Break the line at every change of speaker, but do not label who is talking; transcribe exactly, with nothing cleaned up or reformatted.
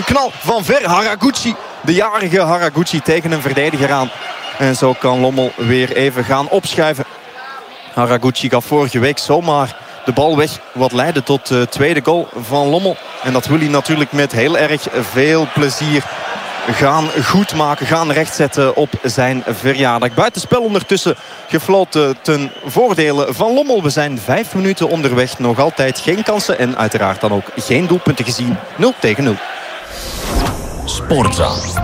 Een knal van ver. Haraguchi, de jarige Haraguchi tegen een verdediger aan. En zo kan Lommel weer even gaan opschuiven. Haraguchi gaf vorige week zomaar de bal weg. Wat leidde tot de tweede goal van Lommel. En dat wil hij natuurlijk met heel erg veel plezier gaan goedmaken, gaan rechtzetten op zijn verjaardag. Buitenspel ondertussen gefloten ten voordele van Lommel. We zijn vijf minuten onderweg. Nog altijd geen kansen en uiteraard dan ook geen doelpunten gezien. nul tegen nul.
Sportza.